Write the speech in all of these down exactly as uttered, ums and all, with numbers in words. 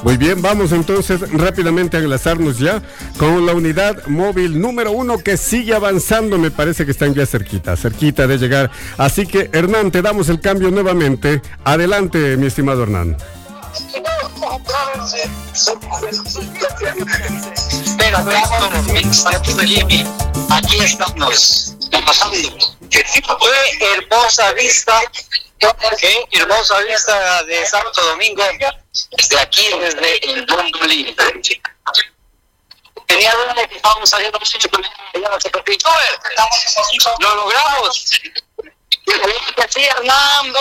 Muy bien, vamos entonces rápidamente a enlazarnos ya con la unidad móvil número uno que sigue avanzando. Me parece que están ya cerquita, cerquita de llegar. Así que, Hernán, te damos el cambio nuevamente. Adelante, mi estimado Hernán. Aquí estamos pasando. Qué hermosa vista, qué hermosa vista de Santo Domingo, desde aquí, desde el mundo libre. Tenía duda que estábamos saliendo mucho, pero ya no se repitió. Lo logramos. Sí, Hernando.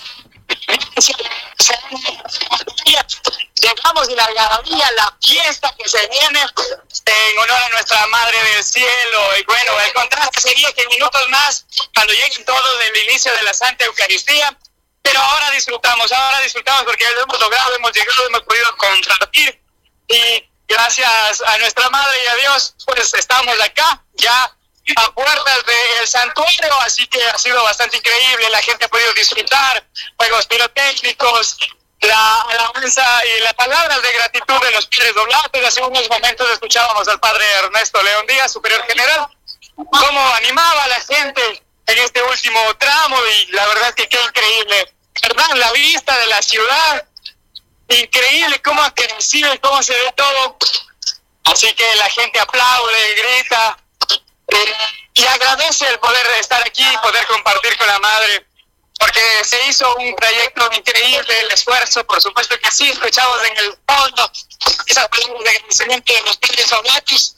Llegamos de la algarabía, la fiesta que se viene en honor a nuestra Madre del Cielo. Y bueno, el contraste sería que minutos más, cuando lleguen todos del inicio de la Santa Eucaristía, pero ahora disfrutamos, ahora disfrutamos porque lo hemos logrado, hemos llegado, hemos podido compartir, y gracias a nuestra Madre y a Dios, pues estamos acá, ya a puertas del santuario, así que ha sido bastante increíble. La gente ha podido disfrutar juegos pirotécnicos, la alabanza y las palabras de gratitud de los padres doblates. Hace unos momentos escuchábamos al padre Ernesto León Díaz, superior general, cómo animaba a la gente en este último tramo, y la verdad es que qué increíble, ¿verdad? La vista de la ciudad, increíble cómo ha crecido y cómo se ve todo. Así que la gente aplaude, grita, Eh, y agradece el poder estar aquí, poder compartir con la Madre, porque se hizo un proyecto increíble, el esfuerzo, por supuesto que sí, escuchamos en el fondo esas palabras de agradecimiento de los padres oblatos.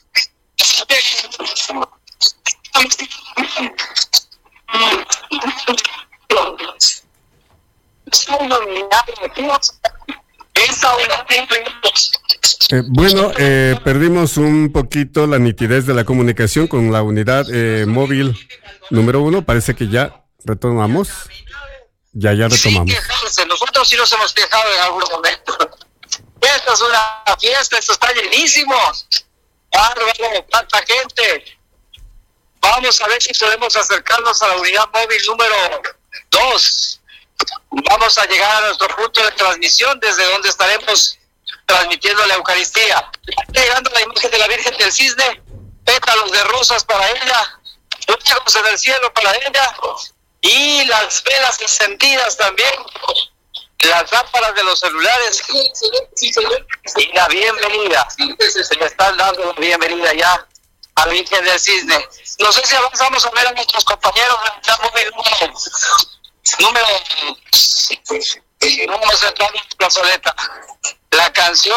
Eh, bueno, eh, perdimos un poquito la nitidez de la comunicación con la unidad eh, móvil número uno. Parece que ya retomamos. Ya, ya retomamos. Sí, quejarse. Nosotros sí nos hemos quejado en algún momento. Esta es una fiesta, esto está llenísimo. Bárbaro, tanta gente. Vamos a ver si podemos acercarnos a la unidad móvil número dos. Vamos a llegar a nuestro punto de transmisión, desde donde estaremos transmitiendo la Eucaristía. Está llegando la imagen de la Virgen del Cisne, pétalos de rosas para ella, luces en el cielo para ella, y las velas encendidas también, las lámparas de los celulares, y la bienvenida. Se le están dando la bienvenida ya a la Virgen del Cisne. No sé si avanzamos a ver a nuestros compañeros de la móvil número vamos a entrar en la plazoleta. La canción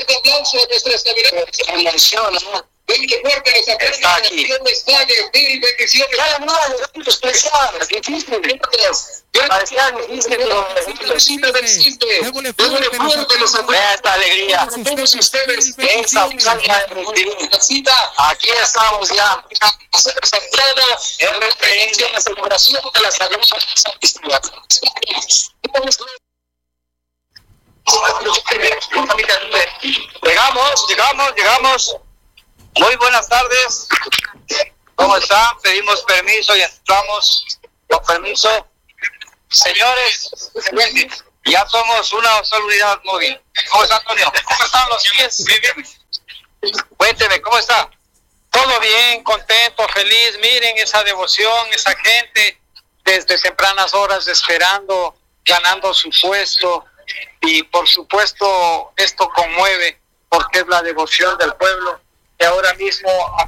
menciona, está aquí. Vea esta alegría, esa aquí estamos ya en referencia a la celebración de la Sagrada Eucaristía. Llegamos, llegamos, llegamos. Muy buenas tardes. ¿Cómo están? Pedimos permiso y entramos con permiso. Señores, ya somos una sola unidad móvil. ¿Cómo está, Antonio? ¿Cómo están los pies? Bien, bien. Cuénteme, ¿cómo está? Todo bien, contento, feliz. Miren esa devoción, esa gente desde tempranas horas esperando, ganando su puesto. Y por supuesto esto conmueve porque es la devoción del pueblo. Y ahora mismo,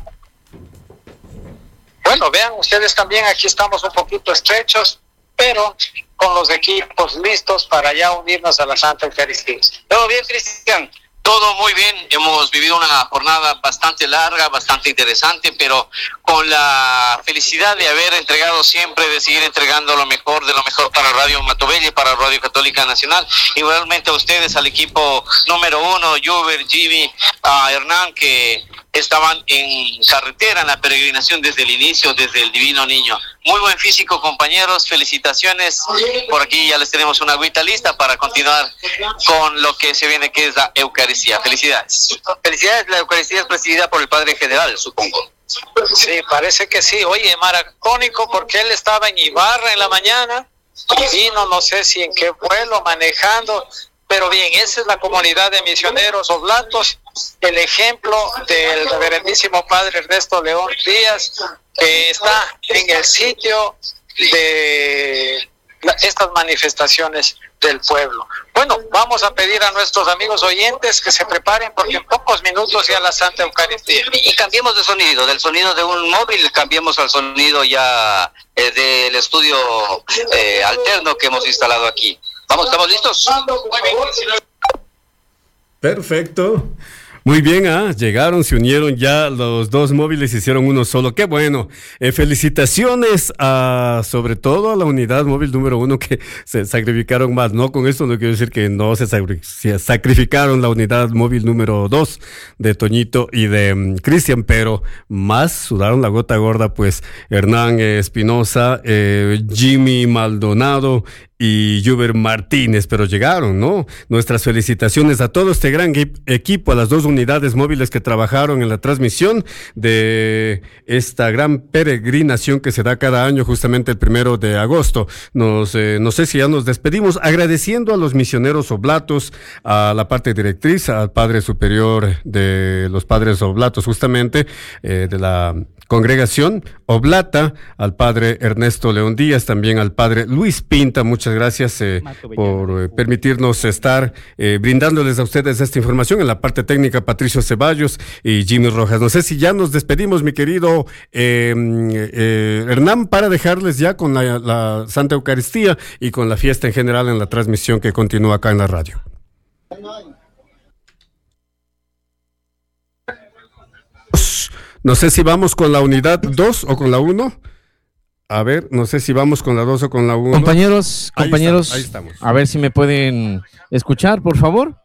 bueno, vean ustedes también, aquí estamos un poquito estrechos, pero con los equipos listos para ya unirnos a la Santa Eucaristía. ¿Todo bien, Cristian? Todo muy bien, hemos vivido una jornada bastante larga, bastante interesante, pero con la felicidad de haber entregado siempre, de seguir entregando lo mejor de lo mejor para Radio Matobelle, para Radio Católica Nacional, igualmente a ustedes, al equipo número uno, Juber, Jimmy, a Hernán, que estaban en carretera en la peregrinación desde el inicio, desde el Divino Niño. Muy buen físico, compañeros, felicitaciones. Por aquí ya les tenemos una agüita lista para continuar con lo que se viene, que es la Eucaristía. Felicidades. Felicidades, la Eucaristía es presidida por el Padre General, supongo. Sí, parece que sí. Oye, maracónico, porque él estaba en Ibarra en la mañana, vino, no sé si en qué vuelo, manejando, Pero bien, esa es la comunidad de misioneros oblatos, el ejemplo del reverendísimo padre Ernesto León Díaz, que está en el sitio de estas manifestaciones del pueblo. Bueno, vamos a pedir a nuestros amigos oyentes que se preparen porque en pocos minutos ya la Santa Eucaristía. Y, y cambiemos de sonido, del sonido de un móvil, cambiemos al sonido ya eh, del estudio eh, alterno que hemos instalado aquí. Vamos, ¿estamos listos? Perfecto. Muy bien, ah, llegaron, se unieron ya los dos móviles, hicieron uno solo. ¡Qué bueno! Eh, felicitaciones a, sobre todo a la unidad móvil número uno que se sacrificaron más. No, con esto no quiero decir que no se, sacri- se sacrificaron la unidad móvil número dos de Toñito y de um, Cristian, pero más sudaron la gota gorda, pues Hernán eh, Espinosa, eh, Jimmy Maldonado y Juber Martínez, pero llegaron, ¿no? Nuestras felicitaciones a todo este gran equipo, a las dos unidades móviles que trabajaron en la transmisión de esta gran peregrinación que se da cada año, justamente el primero de agosto. Nos, eh, no sé si ya nos despedimos, agradeciendo a los misioneros oblatos, a la parte directriz, al Padre Superior de los Padres Oblatos, justamente, eh, de la Congregación Oblata, al Padre Ernesto León Díaz, también al Padre Luis Pinta. Muchas gracias eh, por eh, permitirnos estar eh, brindándoles a ustedes esta información. En la parte técnica, Patricio Ceballos y Jimmy Rojas. No sé si ya nos despedimos, mi querido eh, eh, Hernán, para dejarles ya con la, la Santa Eucaristía y con la fiesta en general en la transmisión que continúa acá en la radio. No sé si vamos con la unidad dos o con la uno. A ver, no sé si vamos con la dos o con la uno. Compañeros, compañeros, ahí estamos, ahí estamos. A ver si me pueden escuchar, por favor.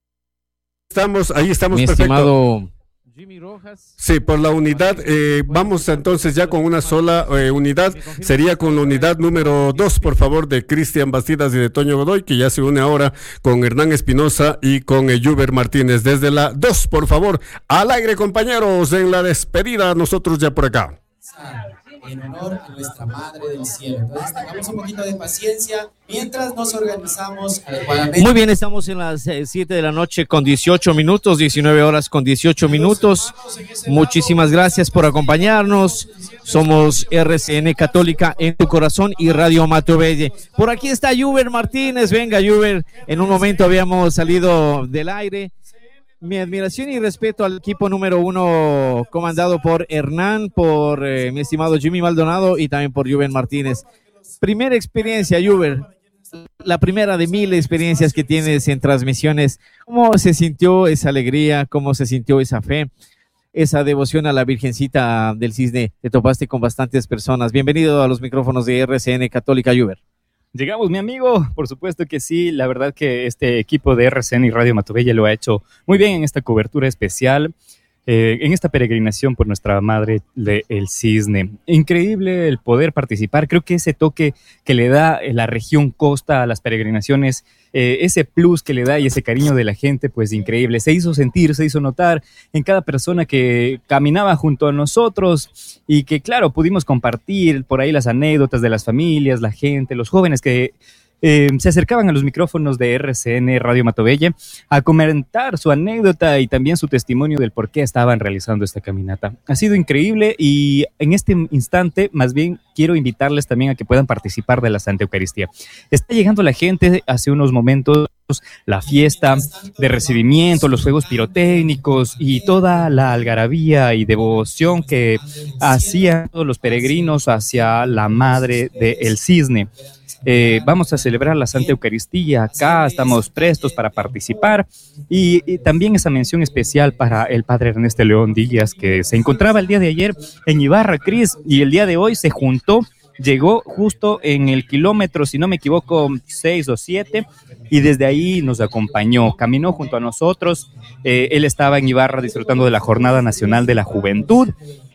Estamos, ahí estamos, mi perfecto. Estimado Jimmy Rojas. Sí, por la unidad, eh, vamos entonces ya con una sola eh, unidad, sería con la unidad número dos, por favor, de Cristian Bastidas y de Toño Godoy, que ya se une ahora con Hernán Espinosa y con eh, Juber Martínez. Desde la dos, por favor, al aire, compañeros, en la despedida, nosotros ya por acá. En honor a nuestra Madre del Cielo. Entonces tengamos un poquito de paciencia mientras nos organizamos adecuadamente. Muy bien, estamos en las siete de la noche con dieciocho minutos, diecinueve horas con dieciocho minutos. Muchísimas gracias por acompañarnos. Somos R C N Católica en tu corazón y Radio Matobelle. Por aquí está Juber Martínez. Venga, Juber. En un momento habíamos salido del aire. Mi admiración y respeto al equipo número uno comandado por Hernán, por eh, mi estimado Jimmy Maldonado y también por Juber Martínez. Primera experiencia, Juber, la primera de mil experiencias que tienes en transmisiones. ¿Cómo se sintió esa alegría? ¿Cómo se sintió esa fe? Esa devoción a la Virgencita del Cisne. Te topaste con bastantes personas. Bienvenido a los micrófonos de R C N Católica, Juber. Llegamos, mi amigo, por supuesto que sí, la verdad que este equipo de R C N y Radio Matobelle lo ha hecho muy bien en esta cobertura especial, eh, en esta peregrinación por nuestra Madre del Cisne. Increíble el poder participar, creo que ese toque que le da la región costa a las peregrinaciones, eh, ese plus que le da y ese cariño de la gente, pues increíble, se hizo sentir, se hizo notar en cada persona que caminaba junto a nosotros y que claro, pudimos compartir por ahí las anécdotas de las familias, la gente, los jóvenes que eh, se acercaban a los micrófonos de R C N Radio Matobelle a comentar su anécdota y también su testimonio del por qué estaban realizando esta caminata. Ha sido increíble y en este instante más bien quiero invitarles también a que puedan participar de la Santa Eucaristía. Está llegando la gente, hace unos momentos la fiesta de recibimiento, los fuegos pirotécnicos y toda la algarabía y devoción que hacían todos los peregrinos hacia la Madre del Cisne. Eh, vamos a celebrar la Santa Eucaristía acá, estamos prestos para participar y, y también esa mención especial para el Padre Ernesto León Díaz, que se encontraba el día de ayer en Ibarra, Cris, y el día de hoy se juntó, llegó justo en el kilómetro, si no me equivoco, seis o siete, y desde ahí nos acompañó, caminó junto a nosotros. Eh, él estaba en Ibarra disfrutando de la Jornada Nacional de la Juventud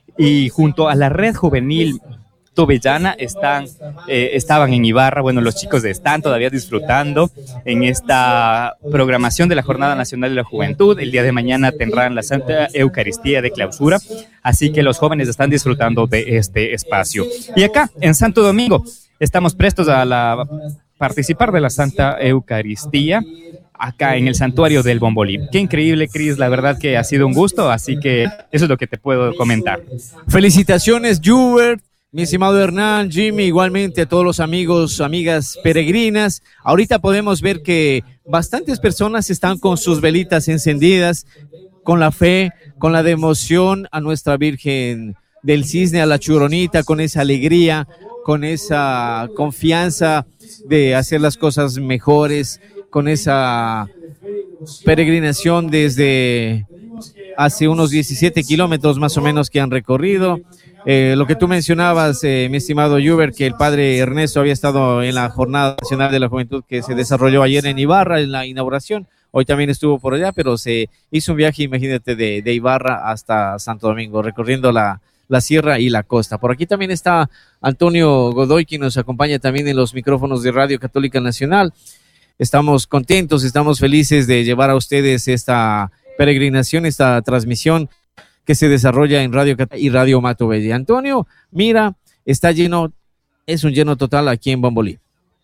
y junto a la Red Juvenil Tobellana están, eh, estaban en Ibarra. Bueno, los chicos están todavía disfrutando en esta programación de la Jornada Nacional de la Juventud. El día de mañana tendrán la Santa Eucaristía de clausura, así que los jóvenes están disfrutando de este espacio. Y acá, en Santo Domingo, estamos prestos a la, participar de la Santa Eucaristía. acá en el santuario del Bombolí. Qué increíble, Cris, la verdad que ha sido un gusto, así que eso es lo que te puedo comentar. Felicitaciones, Hubert, mi estimado Hernán, Jimmy, igualmente a todos los amigos, amigas peregrinas. Ahorita podemos ver que bastantes personas están con sus velitas encendidas, con la fe, con la devoción a nuestra Virgen del Cisne, a la Churonita, con esa alegría, con esa confianza de hacer las cosas mejores, con esa peregrinación desde hace unos diecisiete kilómetros más o menos que han recorrido. Eh, lo que tú mencionabas, eh, mi estimado Hubert, que el padre Ernesto había estado en la Jornada Nacional de la Juventud que se desarrolló ayer en Ibarra, en la inauguración. Hoy también estuvo por allá, pero se hizo un viaje, imagínate, de, de Ibarra hasta Santo Domingo, recorriendo la, la sierra y la costa. Por aquí también está Antonio Godoy, quien nos acompaña también en los micrófonos de Radio Católica Nacional. Estamos contentos, estamos felices de llevar a ustedes esta peregrinación, esta transmisión que se desarrolla en Radio Cat- y Radio Matobelle. Antonio, mira, está lleno, es un lleno total aquí en Bombolí.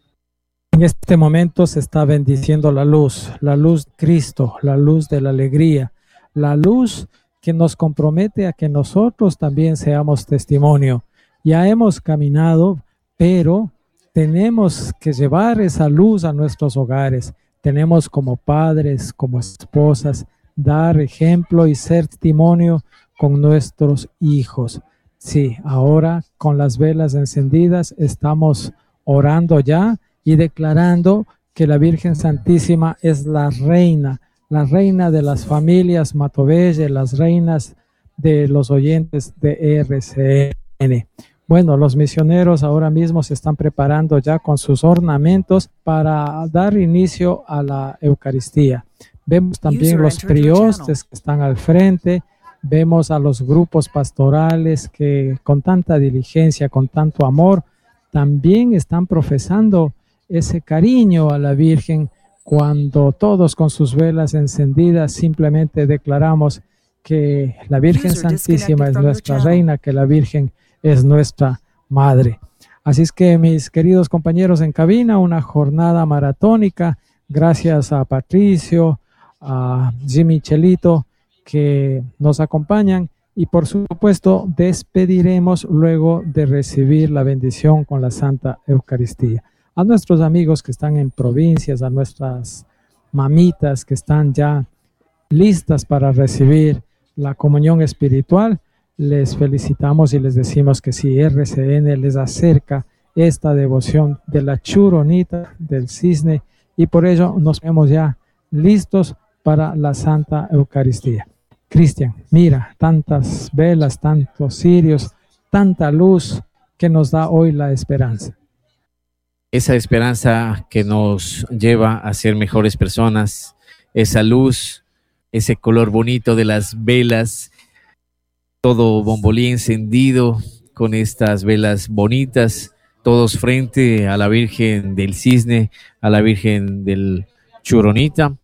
En este momento se está bendiciendo la luz, la luz de Cristo, la luz de la alegría, la luz que nos compromete a que nosotros también seamos testimonio. Ya hemos caminado, pero tenemos que llevar esa luz a nuestros hogares. Tenemos como padres, como esposas, dar ejemplo y ser testimonio con nuestros hijos. Sí, ahora con las velas encendidas estamos orando ya y declarando que la Virgen Santísima es la reina, la reina de las familias Matobelle, las reinas de los oyentes de R C N. Bueno, los misioneros ahora mismo se están preparando ya con sus ornamentos para dar inicio a la Eucaristía. Vemos también los priostes que están al frente, vemos a los grupos pastorales que con tanta diligencia, con tanto amor, también están profesando ese cariño a la Virgen cuando todos con sus velas encendidas simplemente declaramos que la Virgen Santísima es nuestra reina, que la Virgen es nuestra madre. Así es que, mis queridos compañeros en cabina, una jornada maratónica, gracias a Patricio, a Jimmy Chelito, que nos acompañan, y por supuesto despediremos luego de recibir la bendición con la Santa Eucaristía. A nuestros amigos que están en provincias, a nuestras mamitas que están ya listas para recibir la comunión espiritual, les felicitamos y les decimos que si R C N les acerca esta devoción de la Churonita del Cisne, y por ello nos vemos ya listos para la Santa Eucaristía. Cristian, mira, tantas velas, tantos cirios, tanta luz que nos da hoy la esperanza. Esa esperanza que nos lleva a ser mejores personas, esa luz, ese color bonito de las velas, todo Bombolí encendido con estas velas bonitas, todos frente a la Virgen del Cisne, a la Virgen del Churonita.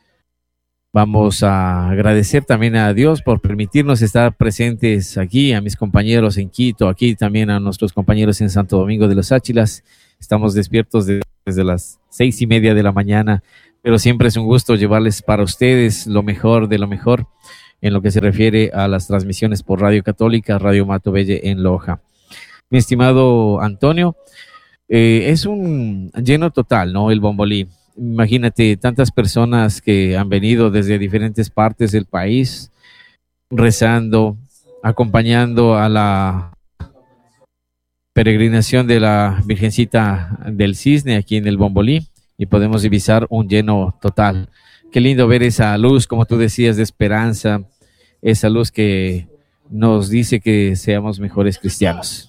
Vamos a agradecer también a Dios por permitirnos estar presentes aquí, a mis compañeros en Quito, aquí también a nuestros compañeros en Santo Domingo de los Áchilas. Estamos despiertos desde las seis y media de la mañana, pero siempre es un gusto llevarles para ustedes lo mejor de lo mejor en lo que se refiere a las transmisiones por Radio Católica, Radio Matobelle en Loja. Mi estimado Antonio, eh, es un lleno total, ¿no? El Bombolí. Imagínate tantas personas que han venido desde diferentes partes del país rezando, acompañando a la peregrinación de la Virgencita del Cisne aquí en el Bombolí, y podemos divisar un lleno total. Qué lindo ver esa luz, como tú decías, de esperanza, esa luz que nos dice que seamos mejores cristianos.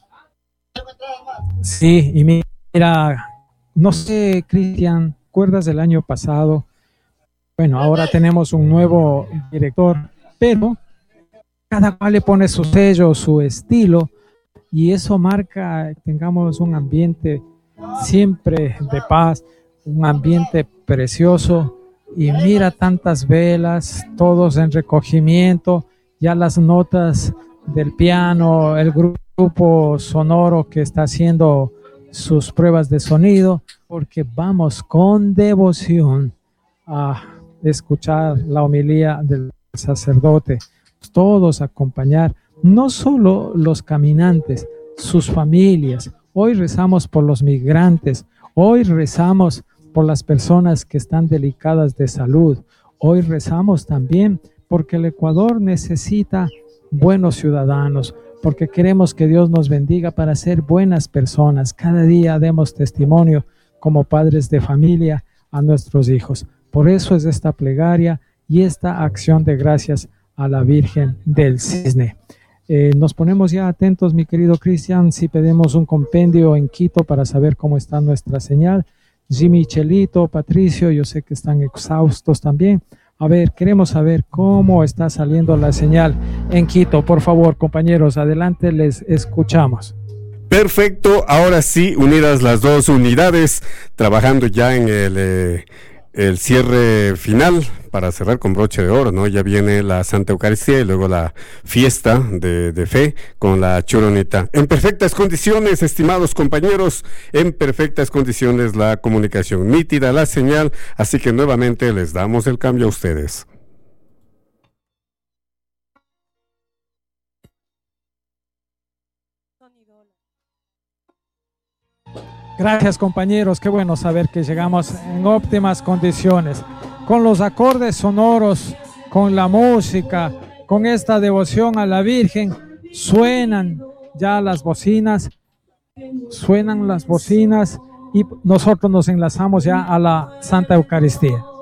Sí, y mira, no sé, Cristian, ¿recuerdas del año pasado? Bueno, ahora tenemos un nuevo director, pero cada cual le pone su sello, su estilo, y eso marca, tengamos un ambiente siempre de paz, un ambiente precioso. Y mira tantas velas, todos en recogimiento, ya las notas del piano, el grupo sonoro que está haciendo sus pruebas de sonido, porque vamos con devoción a escuchar la homilía del sacerdote, todos acompañar, no solo los caminantes, sus familias. Hoy rezamos por los migrantes, hoy rezamos por las personas que están delicadas de salud, hoy rezamos también porque el Ecuador necesita buenos ciudadanos, porque queremos que Dios nos bendiga para ser buenas personas. Cada día demos testimonio como padres de familia a nuestros hijos. Por eso es esta plegaria y esta acción de gracias a la Virgen del Cisne. Eh, nos ponemos ya atentos, mi querido Cristian, si pedimos un compendio en Quito para saber cómo está nuestra señal. Jimmy, Chelito, Patricio, yo sé que están exhaustos también. A ver, queremos saber cómo está saliendo la señal en Quito. Por favor, compañeros, adelante, les escuchamos. Perfecto, ahora sí, unidas las dos unidades, trabajando ya en el, eh, el cierre final, para cerrar con broche de oro, ¿no? Ya viene la Santa Eucaristía y luego la fiesta de, de fe con la Churonita. En perfectas condiciones, estimados compañeros, en perfectas condiciones la comunicación, nítida la señal, así que nuevamente les damos el cambio a ustedes. Gracias, compañeros, qué bueno saber que llegamos en óptimas condiciones, con los acordes sonoros, con la música, con esta devoción a la Virgen. Suenan ya las bocinas, suenan las bocinas y nosotros nos enlazamos ya a la Santa Eucaristía.